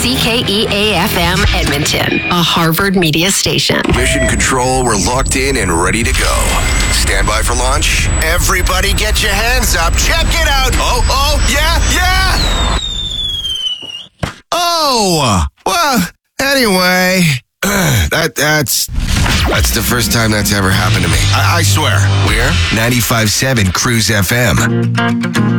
KCKEA-FM Edmonton, a Harvard media station. Mission Control, we're locked in and ready to go. Stand by for launch. Everybody get your hands up. Check it out. Oh, yeah. Oh, well, anyway, that's the first time that's ever happened to me. I swear. We're 95.7 Cruise FM.